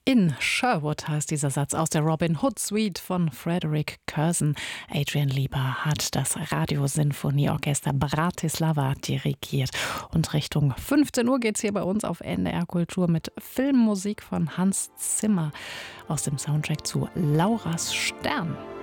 In Sherwood heißt dieser Satz aus der Robin Hood Suite von Frederick Curzon. Adrian Lieber hat das Radiosinfonieorchester Bratislava dirigiert. Und Richtung 15 Uhr geht es hier bei uns auf NDR Kultur mit Filmmusik von Hans Zimmer aus dem Soundtrack zu Lauras Stern.